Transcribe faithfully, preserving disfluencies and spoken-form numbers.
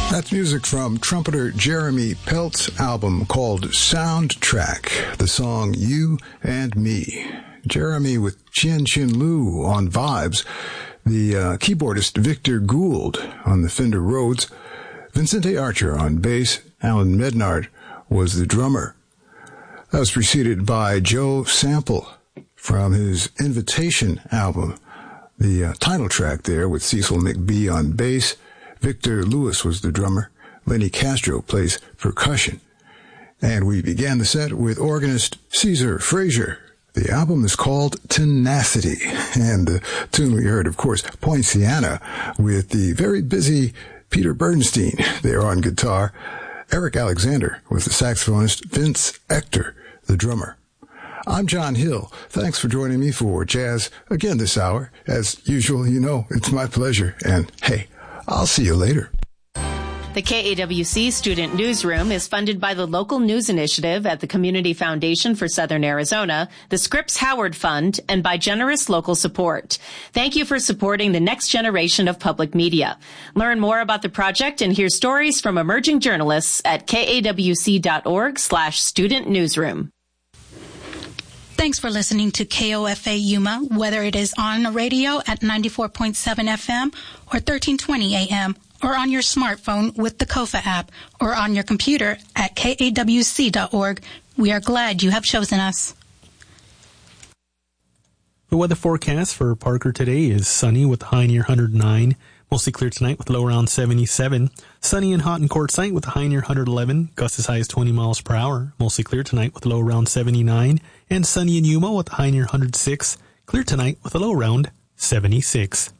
That's music from trumpeter Jeremy Pelt's album called Soundtrack, the song You and Me. Jeremy with Chien Chin Lu on vibes, the uh, keyboardist Victor Gould on the Fender Rhodes, Vincente Archer on bass, Alan Mednard was the drummer. That was preceded by Joe Sample from his Invitation album, the uh, title track there with Cecil McBee on bass. Victor Lewis was the drummer. Lenny Castro plays percussion. And we began the set with organist Caesar Frazier. The album is called Tenacity. And the tune we heard, of course, Poinciana, with the very busy Peter Bernstein there on guitar. Eric Alexander was the saxophonist, Vince Ector, the drummer. I'm John Hill. Thanks for joining me for Jazz again this hour. As usual, you know, it's my pleasure. And hey, I'll see you later. The K A W C Student Newsroom is funded by the Local News Initiative at the Community Foundation for Southern Arizona, the Scripps Howard Fund, and by generous local support. Thank you for supporting the next generation of public media. Learn more about the project and hear stories from emerging journalists at kawc.org slash student newsroom. Thanks for listening to K O F A Yuma, whether it is on the radio at ninety-four point seven F M or thirteen twenty A M, or on your smartphone with the Kofa app, or on your computer at K A W C dot org. We are glad you have chosen us. The weather forecast for Parker today is sunny with a high near one hundred nine. Mostly clear tonight with a low around seventy-seven. Sunny and hot in Quartzsite with a high near one hundred eleven. Gusts as high as twenty miles per hour. Mostly clear tonight with a low around seventy-nine. And sunny in Yuma with a high near one hundred six. Clear tonight with a low around seventy-six.